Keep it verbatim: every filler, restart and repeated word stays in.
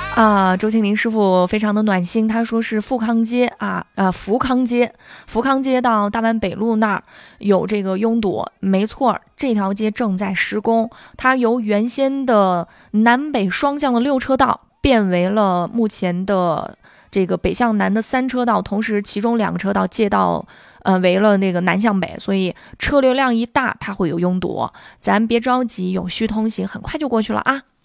啊，周庆林师傅非常的暖心，他说是富康街啊，呃，福康街，福康街到大湾北路那儿有这个拥堵，没错，这条街正在施工，它由原先的南北双向的六车道变为了目前的这个北向南的三车道，同时其中两个车道借道。呃，为了那个南向北，所以车流量一大，它会有拥堵。咱别着急，有序通行，很快就过去了啊。